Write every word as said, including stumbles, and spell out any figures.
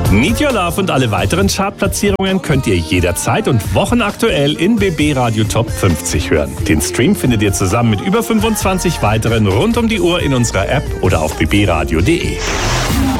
Need Your Love und alle weiteren Chartplatzierungen könnt ihr jederzeit und wochenaktuell in B B Radio Top fünfzig hören. Den Stream findet ihr zusammen mit über fünfundzwanzig weiteren rund um die Uhr in unserer App oder auf b b radio punkt d e.